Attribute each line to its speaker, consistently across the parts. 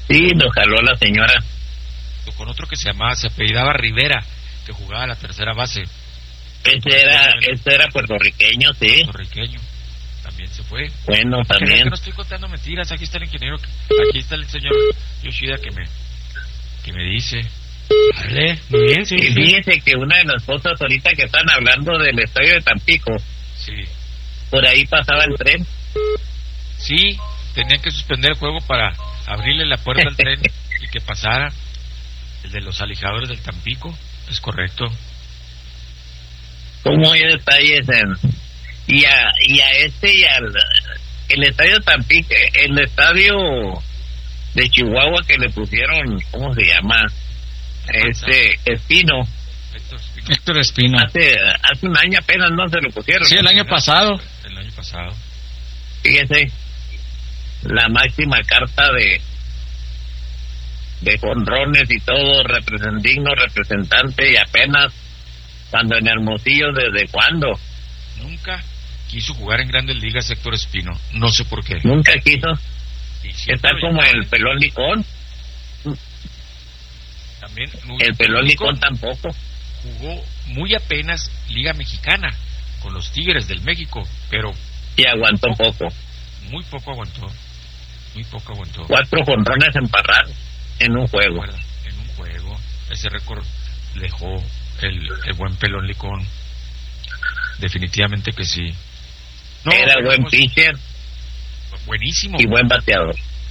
Speaker 1: Sí, lo jaló la señora.
Speaker 2: Con otro que se apellidaba Rivera, que jugaba a la tercera base.
Speaker 1: Ese era puertorriqueño, sí.
Speaker 2: Puertorriqueño. También se fue.
Speaker 1: Bueno, también.
Speaker 2: Que no estoy contando mentiras. Aquí está el ingeniero, aquí está el señor Yoshida que me dice.
Speaker 3: Vale, muy bien, sí.
Speaker 1: Y fíjese que una de las cosas ahorita que están hablando del estadio de Tampico,
Speaker 2: sí,
Speaker 1: por ahí pasaba el tren.
Speaker 2: Sí, tenían que suspender el juego para abrirle la puerta al tren y que pasara. El de los alijadores del Tampico, es correcto.
Speaker 1: ¿Cómo hay detalles y el estadio Tampico, el estadio de Chihuahua que le pusieron, ¿cómo se llama? Espino.
Speaker 3: Héctor Espino.
Speaker 1: Hace un año apenas no se lo pusieron.
Speaker 3: Sí, el año pasado.
Speaker 1: Fíjese, la máxima carta de jonrones y todo, digno representante, y apenas cuando en Hermosillo, ¿desde cuándo?
Speaker 2: Nunca quiso jugar en Grandes Ligas Héctor Espino, no sé por qué.
Speaker 1: Nunca quiso. Está como el Pelón Licón.
Speaker 2: También.
Speaker 1: El Pelón Licón tampoco.
Speaker 2: Jugó muy apenas Liga Mexicana con los Tigres del México, pero...
Speaker 1: Y aguantó poco.
Speaker 2: Muy poco aguantó.
Speaker 1: 4 jonrones en Parral en un juego.
Speaker 2: En un juego. Ese récord dejó el buen Pelón Licón. Definitivamente que sí.
Speaker 1: No, era buen pitcher.
Speaker 2: Buenísimo.
Speaker 1: Y buen bateador.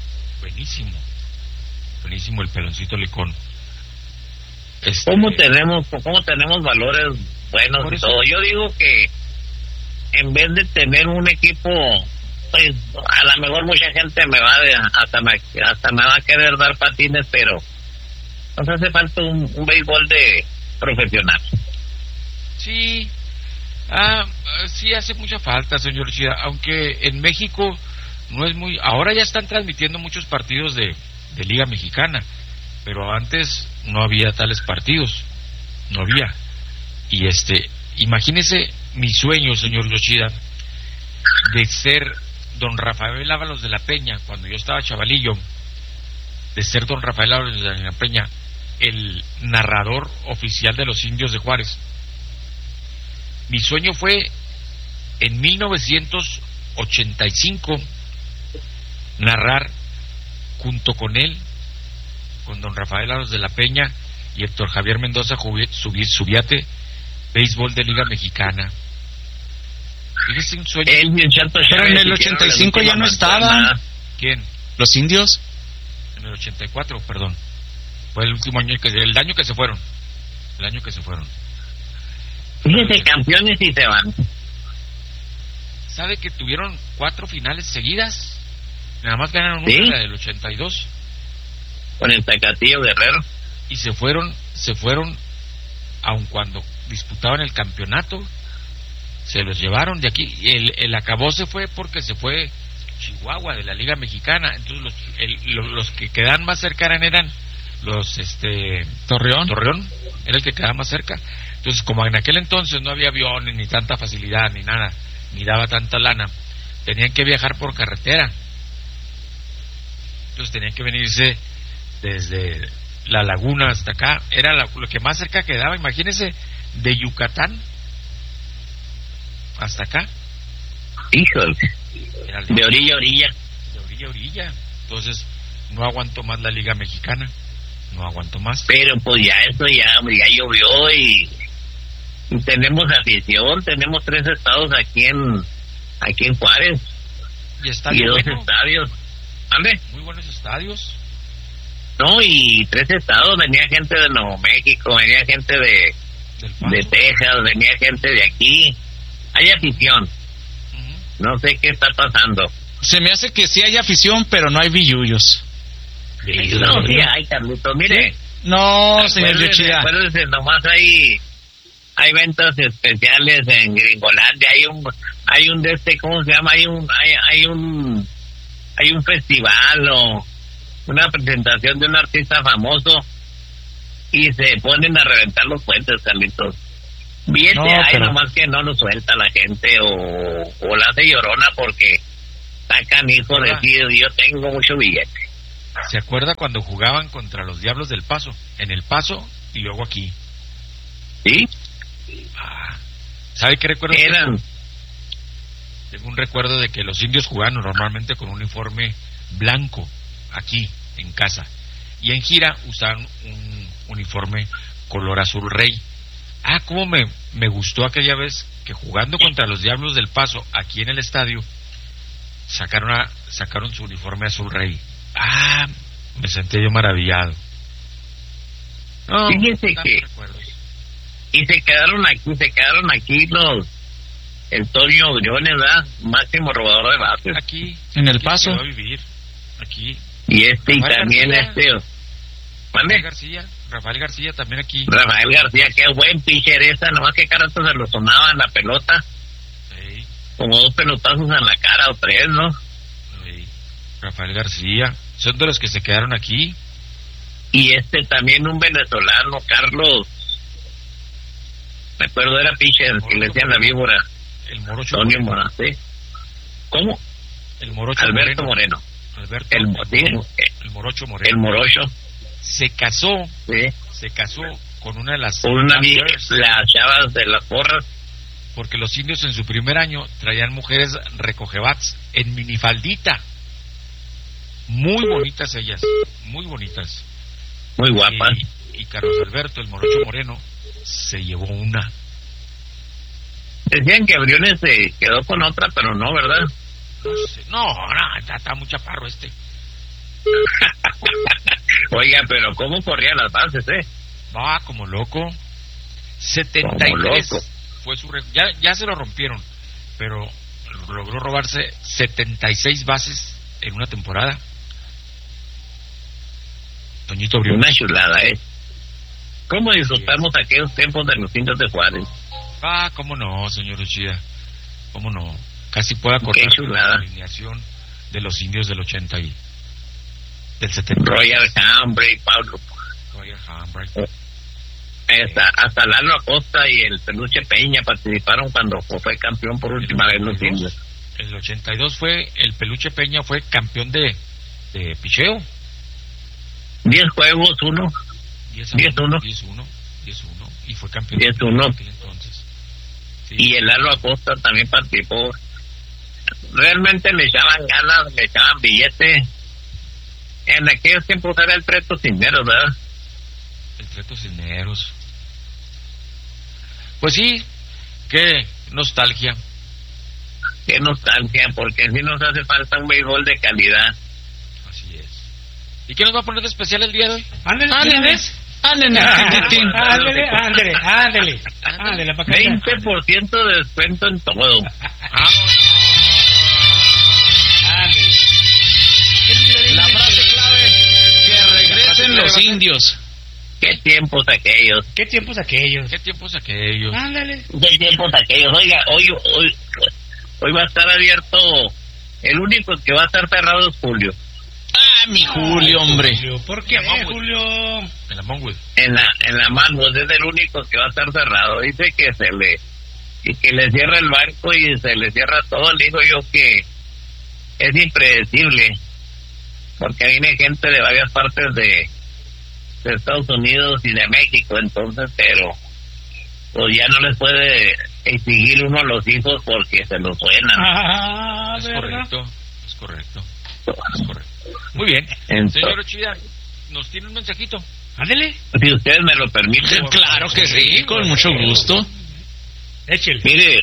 Speaker 2: Buenísimo el Peloncito Licón.
Speaker 1: ¿Cómo tenemos valores buenos y todo? Yo digo que en vez de tener un equipo, pues a lo mejor mucha gente hasta me va a querer dar patines, pero nos hace falta un béisbol de profesional.
Speaker 2: Sí, sí hace mucha falta, señor Chida, aunque en México no es muy... Ahora ya están transmitiendo muchos partidos de Liga Mexicana, pero antes no había tales partidos, no había. Y imagínese mi sueño, señor Yoshida, de ser don Rafael Ábalos de la Peña, cuando yo estaba chavalillo, de ser don Rafael Ábalos de la Peña, el narrador oficial de los Indios de Juárez. Mi sueño fue en 1985 narrar junto con él, con don Rafael Ábalos de la Peña y Héctor Javier Mendoza Subiate, béisbol de Liga Mexicana. Fíjese, un sueño.
Speaker 3: Pero en el 85 ya no estaban.
Speaker 2: ¿Quién?
Speaker 3: Los Indios.
Speaker 2: En el 84, perdón. Fue el último año el año que se fueron.
Speaker 1: Fíjense, campeones y se van.
Speaker 2: ¿Sabe que tuvieron 4 finales seguidas? Nada más ganaron
Speaker 1: ¿Sí?
Speaker 2: una, la del 82.
Speaker 1: Con el Tacatillo Guerrero.
Speaker 2: Y se fueron, aun cuando disputaban el campeonato, se los llevaron de aquí. El acabose fue porque se fue Chihuahua de la Liga Mexicana. Entonces los que quedaban más cerca eran los Torreón era el que quedaba más cerca. Entonces, como en aquel entonces no había aviones ni tanta facilidad ni nada, ni daba tanta lana, tenían que viajar por carretera. Entonces tenían que venirse desde la laguna hasta acá. Era lo que más cerca quedaba, imagínense, de Yucatán hasta acá.
Speaker 1: Híjole. De orilla a orilla.
Speaker 2: De orilla a orilla. Entonces no aguantó más la Liga Mexicana. No aguantó más.
Speaker 1: Pero pues ya llovió y tenemos afición. Tenemos 3 estados aquí en Juárez.
Speaker 2: Y
Speaker 1: 2 estadios. ¿Vale?
Speaker 2: Muy buenos estadios.
Speaker 1: No, y 3 estados. Venía gente de Nuevo México, venía gente de Texas, venía gente de aquí. Hay afición. No sé qué está pasando.
Speaker 3: Se me hace que sí hay afición, pero no hay billullos.
Speaker 1: No, sí hay, Carlito, mire.
Speaker 3: ¿Sí? No, señor Yoshida.
Speaker 1: Acuérdese, nomás hay ventas especiales en Gringolandia, hay un ¿cómo se llama? Hay un festival o una presentación de un artista famoso y se ponen a reventar los puentes, Carlitos. Nomás que no lo suelta la gente o la hace llorona porque sacan hijo de decir yo tengo mucho billete.
Speaker 2: ¿Se acuerda cuando jugaban contra los Diablos del Paso? En El Paso y luego aquí.
Speaker 1: ¿Sí?
Speaker 2: ¿Sabe qué recuerdo?
Speaker 1: Eran.
Speaker 2: Tengo un recuerdo de que los indios jugaban normalmente con un uniforme blanco aquí en casa y en gira usaban un uniforme color azul rey. Cómo me gustó aquella vez que jugando contra los Diablos del Paso aquí en el estadio sacaron su uniforme azul rey. Me sentí yo maravillado.
Speaker 1: Fíjese que y se quedaron aquí el Toño Briones, ¿verdad? Máximo robador de bases.
Speaker 2: Aquí
Speaker 3: en El Paso.
Speaker 2: Va a vivir aquí.
Speaker 1: Y también
Speaker 2: Rafael García también aquí.
Speaker 1: Rafael García, qué buen pitcher esa, nomás que carato se lo sonaba en la pelota.
Speaker 2: Sí.
Speaker 1: Como 2 pelotazos en la cara o 3, ¿no?
Speaker 2: Sí. Rafael García, son de los que se quedaron aquí.
Speaker 1: Y también un venezolano, Carlos, me acuerdo, era pitcher, que le decían la víbora.
Speaker 2: El Morocho
Speaker 1: Antonio Moreno. ¿Sí? ¿Cómo?
Speaker 2: El Morocho
Speaker 1: Alberto Moreno.
Speaker 2: El Morocho Moreno.
Speaker 1: El Morocho.
Speaker 2: Se casó.
Speaker 1: Sí.
Speaker 2: Se casó con una de las
Speaker 1: chavas de las porras.
Speaker 2: Porque los indios en su primer año traían mujeres recogebats en minifaldita. Muy bonitas ellas, muy bonitas.
Speaker 1: Muy guapas.
Speaker 2: Y Carlos Alberto, el Morocho Moreno, se llevó una.
Speaker 1: Decían que Briones se quedó con otra, pero no, ¿verdad?
Speaker 2: No sé. No, está muy chaparro este.
Speaker 1: Oiga, pero ¿cómo corría las bases,
Speaker 2: Va como loco. 73 fue su ya se lo rompieron, pero logró robarse 76 bases en una temporada. Toñito Briones.
Speaker 1: Una chulada, ¿Cómo disfrutamos aquellos tiempos de los indios de Juárez?
Speaker 2: Cómo no, señor Uchida. Cómo no. Casi puede acordar la alineación de los indios del 80 y del 70.
Speaker 1: Royal Hambre, Pablo.
Speaker 2: Royal Hambre.
Speaker 1: Hasta Lalo Acosta y el Peluche Peña participaron cuando fue campeón por última vez los indios.
Speaker 2: En el 82 el Peluche Peña fue campeón de picheo.
Speaker 1: 10 juegos, 1. 10-1.
Speaker 2: Y fue campeón
Speaker 1: 10-1.
Speaker 2: en aquel entonces. Sí.
Speaker 1: Y el Lalo Acosta también participó. Realmente le echaban ganas, le echaban billete. En aquellos tiempos era el Treto Cisneros, ¿verdad?
Speaker 2: El Treto Cisneros. Pues sí, qué nostalgia.
Speaker 1: Qué nostalgia, porque sí nos hace falta un béisbol de calidad.
Speaker 2: Así es. ¿Y qué nos va a poner de especial el día de hoy?
Speaker 3: Ándale,
Speaker 1: Ándele, 20% de descuento en todo.
Speaker 3: La frase clave: que regresen los indios.
Speaker 1: ¿Qué tiempos aquellos?
Speaker 3: Ándale.
Speaker 1: ¿Qué tiempos aquellos? Oiga, hoy va a estar abierto. El único que va a estar cerrado es Julio.
Speaker 3: Mi Julio, hombre.
Speaker 4: ¿Por qué, Julio?
Speaker 2: En la Monwood.
Speaker 1: En la Monwood es el único que va a estar cerrado. Dice que que le cierra el banco y se le cierra todo. Le digo yo que es impredecible, porque viene gente de varias partes de Estados Unidos y de México, entonces, pero pues ya no les puede exigir uno a los hijos porque se los suenan.
Speaker 2: Es correcto. Muy bien.
Speaker 1: Entonces,
Speaker 2: señor Ochida, nos tiene un mensajito.
Speaker 4: Ándele.
Speaker 1: Si ustedes me lo permiten.
Speaker 3: Claro que sí, con mucho gusto.
Speaker 4: Échele.
Speaker 1: Mire,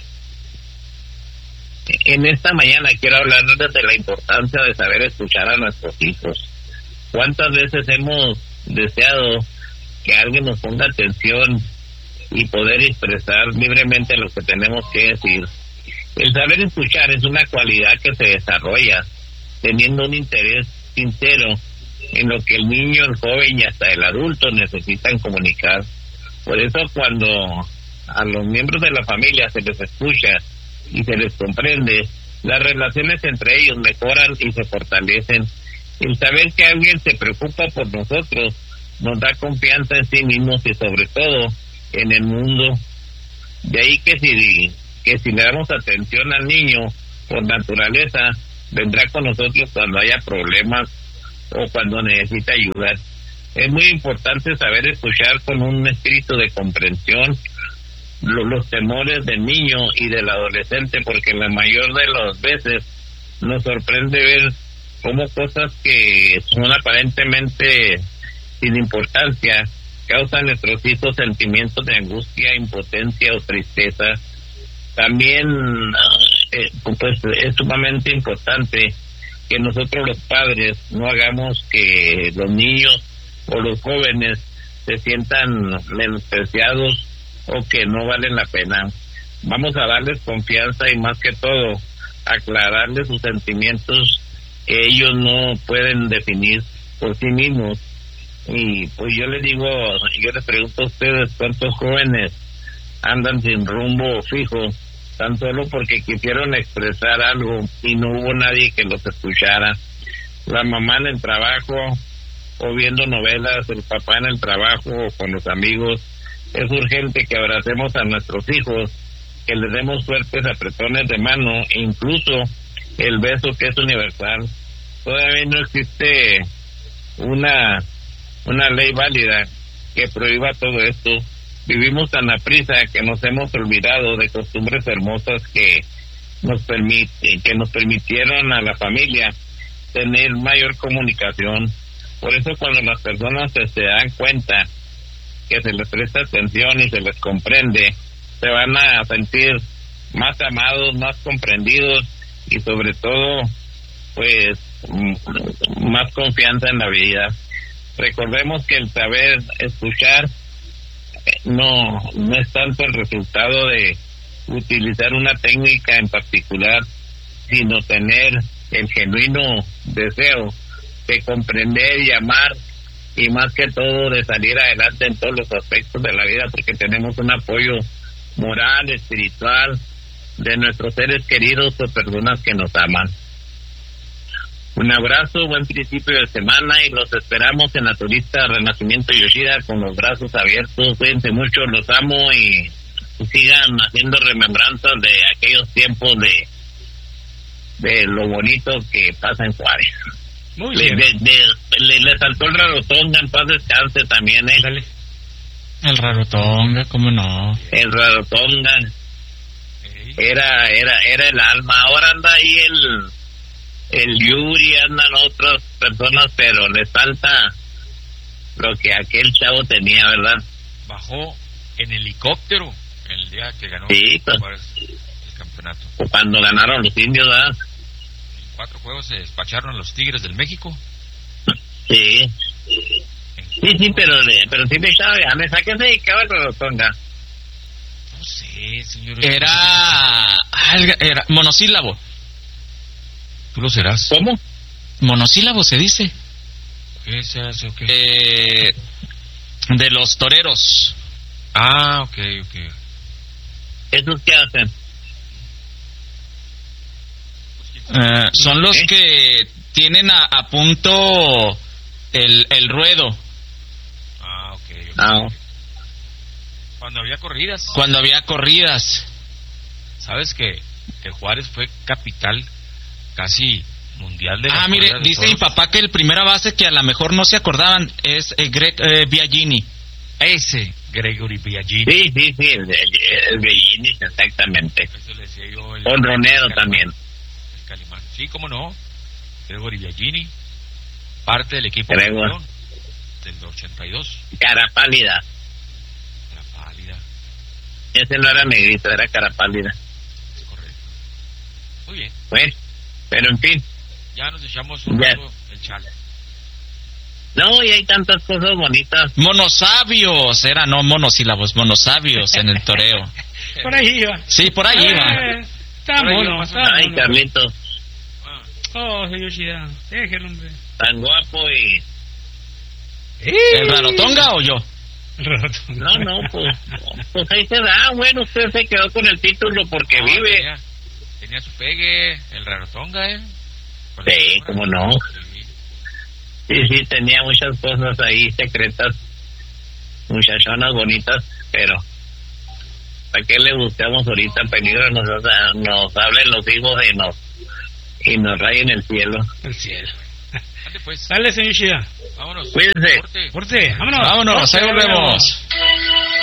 Speaker 1: en esta mañana quiero hablarles de la importancia de saber escuchar a nuestros hijos. ¿Cuántas veces hemos deseado que alguien nos ponga atención y poder expresar libremente lo que tenemos que decir? El saber escuchar es una cualidad que se desarrolla teniendo un interés sincero en lo que el niño, el joven y hasta el adulto necesitan comunicar. Por eso cuando a los miembros de la familia se les escucha y se les comprende, las relaciones entre ellos mejoran y se fortalecen. El saber que alguien se preocupa por nosotros nos da confianza en sí mismos y sobre todo en el mundo. De ahí que si le damos atención al niño, por naturaleza vendrá con nosotros cuando haya problemas o cuando necesita ayuda. Es muy importante saber escuchar con un espíritu de comprensión los temores del niño y del adolescente, porque la mayor de las veces nos sorprende ver cómo cosas que son aparentemente sin importancia causan a nuestros hijos sentimientos de angustia, impotencia o tristeza. También pues es sumamente importante que nosotros los padres no hagamos que los niños o los jóvenes se sientan menospreciados o que no valen la pena. Vamos a darles confianza y más que todo aclararles sus sentimientos que ellos no pueden definir por sí mismos. Y pues yo les pregunto a ustedes, ¿cuántos jóvenes andan sin rumbo fijo tan solo porque quisieron expresar algo y no hubo nadie que los escuchara? La mamá en el trabajo o viendo novelas, el papá en el trabajo o con los amigos. Es urgente que abracemos a nuestros hijos, que les demos fuertes apretones de mano e incluso el beso, que es universal. Todavía no existe una ley válida que prohíba todo esto. Vivimos tan aprisa que nos hemos olvidado de costumbres hermosas que nos permitieron a la familia tener mayor comunicación. Por eso cuando las personas se dan cuenta que se les presta atención y se les comprende, se van a sentir más amados, más comprendidos y sobre todo pues más confianza en la vida. Recordemos que el saber escuchar no es tanto el resultado de utilizar una técnica en particular, sino tener el genuino deseo de comprender y amar, y más que todo de salir adelante en todos los aspectos de la vida, porque tenemos un apoyo moral, espiritual de nuestros seres queridos o personas que nos aman. Un abrazo, buen principio de semana y los esperamos en la turista Renacimiento Yoshida con los brazos abiertos. Cuídense mucho, los amo y sigan haciendo remembranzas de aquellos tiempos de lo bonito que pasa en Juárez.
Speaker 4: Muy bien.
Speaker 1: Le saltó el Rarotonga, en paz descanse también,
Speaker 4: Dale.
Speaker 3: El Rarotonga, ¿cómo no?
Speaker 1: El Rarotonga era el alma. Ahora anda ahí el Yuri, andan otras personas, pero le falta lo que aquel chavo tenía, ¿verdad?
Speaker 2: Bajó en helicóptero el día que ganó
Speaker 1: Sí, pues,
Speaker 2: el campeonato.
Speaker 1: cuando ganaron los indios, ¿verdad?
Speaker 2: En 4 juegos se despacharon a los Tigres del México.
Speaker 1: Sí, pero sí me echaba ganas. ¿A qué se dedicaba el Rarotonga?
Speaker 2: No sé, señor.
Speaker 3: Era monosílabo.
Speaker 2: ¿Tú lo serás?
Speaker 1: ¿Cómo?
Speaker 3: Monosílabo se dice.
Speaker 2: ¿Qué se hace o qué?
Speaker 3: De los toreros.
Speaker 2: Ah, ok.
Speaker 1: ¿Esos qué hacen?
Speaker 3: Son los que tienen a punto el ruedo.
Speaker 2: Ah, ok.
Speaker 1: No.
Speaker 2: Cuando había corridas.
Speaker 3: Cuando había corridas.
Speaker 2: ¿Sabes que Juárez fue capital casi mundial de la
Speaker 3: Mire, dice mi papá que el primera base que a lo mejor no se acordaban es Greg Biagini.
Speaker 2: Ese Gregory Biagini.
Speaker 1: Sí, el Bellini, exactamente.
Speaker 2: Eso le decía yo.
Speaker 1: Honronero también.
Speaker 2: El Calimán. Sí, cómo no. Gregory Biagini, parte del equipo
Speaker 1: Gregor.
Speaker 2: del 82.
Speaker 1: Cara pálida.
Speaker 2: La pálida.
Speaker 1: Ese no era negrito, era cara pálida.
Speaker 2: Es correcto. Muy bien.
Speaker 1: Bueno, pero en fin.
Speaker 2: Ya nos echamos un
Speaker 1: Ya.
Speaker 2: rato el chal.
Speaker 1: No, y hay tantas cosas bonitas.
Speaker 3: Monosabios, no monosílabos, monosabios en el toreo.
Speaker 4: Por ahí iba.
Speaker 3: Sí, por ahí iba.
Speaker 4: Está
Speaker 2: Por ahí
Speaker 4: mono,
Speaker 2: iba,
Speaker 4: está
Speaker 1: Ay,
Speaker 4: mono.
Speaker 1: Carlitos,
Speaker 4: Oh, señor Yoshida, déjelo, hombre.
Speaker 1: tan guapo y...
Speaker 3: ¿El Rarotonga o yo?
Speaker 1: No, pues ahí se da. Bueno, usted se quedó con el título porque
Speaker 2: No,
Speaker 1: vive.
Speaker 2: Tenía su pegue, el Rarotonga,
Speaker 1: Sí, cómo no. Sí, tenía muchas cosas ahí secretas, muchachonas bonitas, pero ¿para qué le buscamos ahorita? Peligro nos hablen los hijos y nos rayen el cielo.
Speaker 4: El cielo.
Speaker 2: Ande pues.
Speaker 4: Dale, señor Shida.
Speaker 2: Vámonos.
Speaker 1: Cuídense.
Speaker 2: Corte.
Speaker 4: Corte, vámonos.
Speaker 3: Vámonos, ahí volvemos.